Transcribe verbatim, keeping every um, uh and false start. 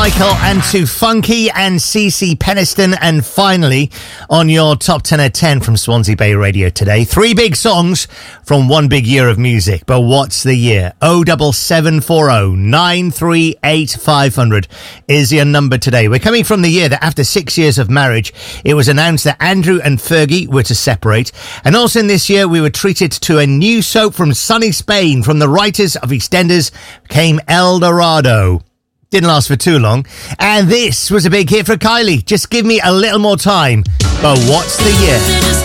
Michael and to Funky and Cece Peniston. And finally, on your top ten at ten from Swansea Bay Radio today, three big songs from one big year of music. But what's the year? oh seven seven four oh nine three eight five hundred is your number today. We're coming from the year that after six years of marriage, it was announced that Andrew and Fergie were to separate. And also in this year, we were treated to a new soap from sunny Spain. From the writers of EastEnders came El Dorado. Didn't last for too long. And this was a big hit for Kylie. Just give me a little more time. But what's the year?